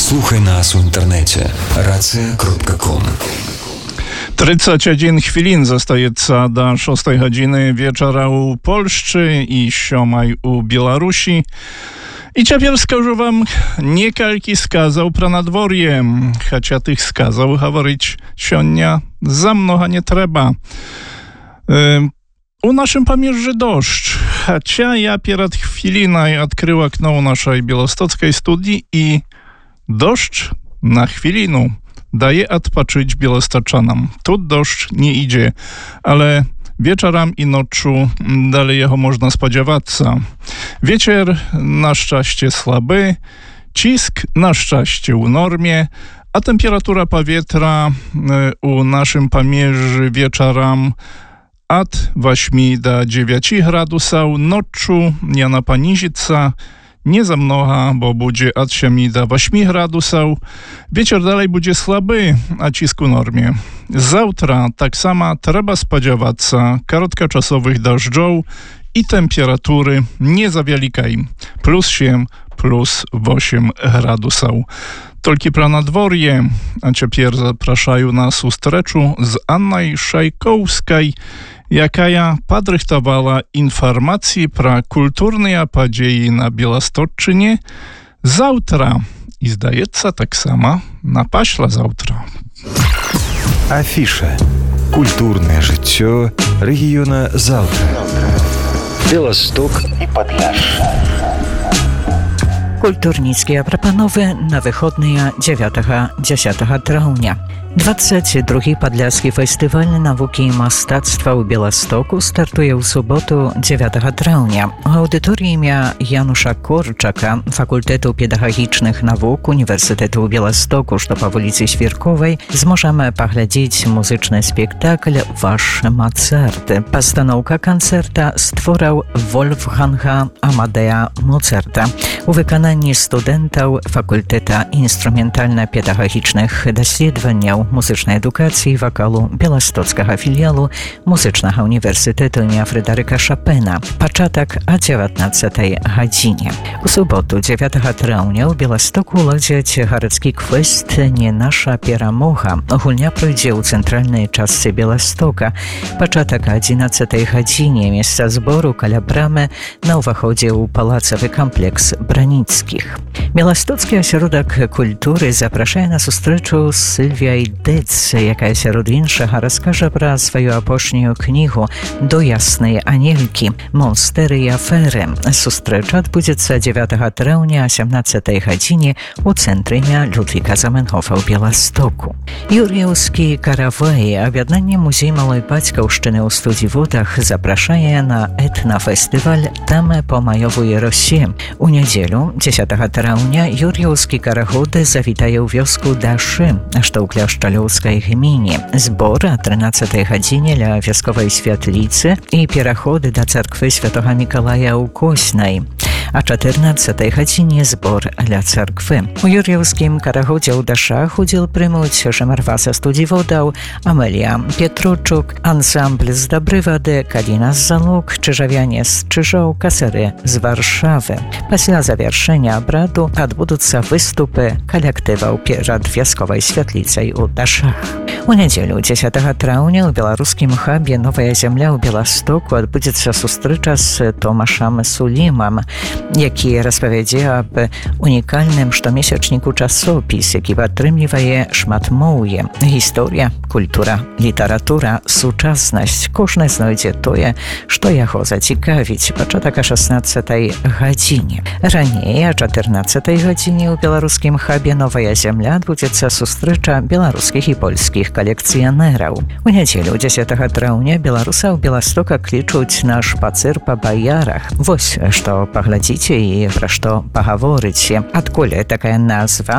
Слухай нас у інтернеті racja.com. 31 хвилин застаецца до 6 гадзіны вечара ў Польшчы і 7 у Беларусі. І цяпер скажу вам некалькі сказаў пра надвор'е, хаця тых сказаў гаварыць сёння за многа не трэба. У нашым памежжы дождж, хаця я перад хвілінай адкрыў акно ў нашай беластоцкай студii і дождж на chwilinu daje odpocząć bielostoczanom. Tu deszcz nie idzie, ale wieczorem i noczu dalej jego można spodziewać. Wieczór na szczęście słaby, cisk na szczęście u normie, a temperatura powietrza u naszym pamierzy wieczorem od 8 do 9 gradusów, noczu nie napanizica, nie za mnoga, bo będzie od 7 do 8 gradusów. Wieczór dalej będzie słaby, a cisk u normie. Zawtra tak samo trzeba spodziewać krótkoczasowych deszczów i temperatury nie za wielkiej. +7, +8 gradusów. Tylko pro nadworje, a ciepło zapraszają na sustreczu z Annej Szajkowskiej, jaka podrychtowała informacje pro kulturne podzieje na Bielostocczynie zawtra i zdaje się tak samo na paśla zawtra. Афіша. Культурное жыццё рэгіёна заўтра. Беласток і Падляшша. Культурніцкія прапановы на выходныя 9-10 траўня. 22-й падляскі фестываль навукі і мастацтва ў Беластоку стартуе ў суботу 9 траўня. У аўдыторыі імя Януша Корчака факультэту педагагічных навук універсітэту ў Беластоку, што па вуліцы Свірковай, зможам паглядзець музычны спектакль «Ваш Моцарт». Пастаноўка канцэрта з твораў Вольфганга Амадея Моцарта у выкананні студэнтаў факультэта інструментальна-педагагічных даследаванняў музычнай адукацыі і вакалу Беластоцкага філіялу музычнага універсітэту імя Фрыдэрыка Шапена. Пачатак о 19 гадзіне. У суботу 9 траўня ў Беластоку ладзяць гарадскі квест «Не наша перамога». Гульня пройдзе ў цэнтральнай частцы Беластока. Пачатак о 11 гадзіне. Месца збору каля брамы на ўваходзе ў палацавы комплекс Браніцкіх. Беластоцкі асяродак культуры запрашае на сустрэчу з Сільвіяй Дэц, якая сярод іншага раскажа пра сваю апошнюю кнігу «До яснай анелькі. Монстэры і аферы». Сустрэча адбудзецца 9 траўня о 17 гадзіне ў цэнтры імя Людвіга Заменхофа ў Беластоку. Юр'еўскі каравай, аб'яднанне музей малой бацькаўшчыны ў Студзіводах, запрашае на этнафестываль «Таме по маёвой Росе». У нядзелю 10 траўня юр'еўскі карагод завітае ў вёску Дашы, што ў Кляшчалёўскай гміне. Збор о 13 гадзіне ля вясковай святліцы і пераход да царквы святога Мікалая ў Коснай. А 14 гадзіне збор ля царквы. У юр'еўскім карагодзе ў Дашах удзел прымуць Жамарва са Студзіводаў, Амелія Петручук, ансамбль з Дабрывады, Каліна з Залук, чыжавяне з Чыжоў, касары з Варшавы. Пасля завяршэння абраду адбудуцца выступы калектываў перад вясковай святліцай у Дашах. У нядзелю 10 траўня ў беларускім хабе «Новая зямля» ў Беластоку адбудзецца сустрэча з Томашам Сулімам, які распавядзе аб унікальным штомесячніку часопіс, які падтрымлівае шматмоўе. Гісторыя, культура, літаратура, сучаснасць. Кожны знойдзе тое, што яго зацікавіць. Пачатак о 16 гадзіне. Раней о 14 гадзіне ў беларускім хабе «Новая зямля» адбудзецца сустрэча беларускіх і польскіх калекцыянераў. У нядзелю 10 траўня беларусаў Беластока клічуць на шпацыр па баярах. Вось што паглядзіце і пра што пагаворыце. Адкуль такая назва?